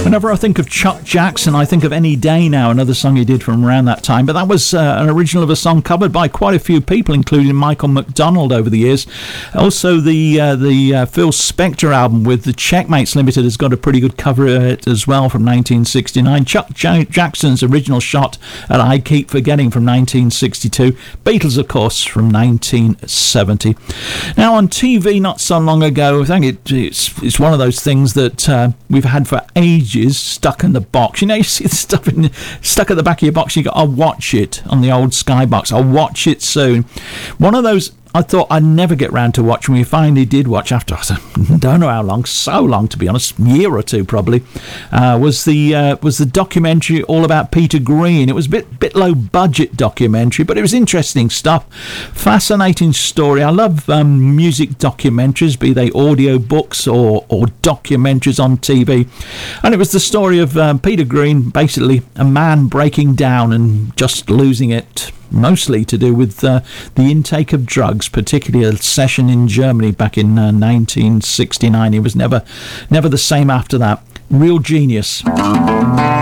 Whenever I think of Chuck Jackson, I think of Any Day Now, another song he did from around that time. But that was an original of a song covered by quite a few people, including Michael McDonald over the years. Also, the Phil Spector album with the Checkmates Limited has got a pretty good cover of it as well from 1969. Chuck Jackson's original shot at I Keep Forgetting from 1962. Beatles, of course, from 1970. Now, on TV not so long ago, I think it's one of those things that we've had for ages stuck in the box. You know, you see the stuff stuck at the back of your box, you go, I'll watch it on the old Skybox. I'll watch it soon. One of those I thought I'd never get round to watching. We finally did watch after, I don't know how long, so long to be honest, a year or two probably, was the documentary all about Peter Green. It was a bit low budget documentary, but it was interesting stuff. Fascinating story. I love music documentaries, be they audio books or documentaries on TV. And it was the story of Peter Green, basically a man breaking down and just losing it, mostly to do with the intake of drugs, particularly a session in Germany back in 1969. He was never the same after that. Real genius.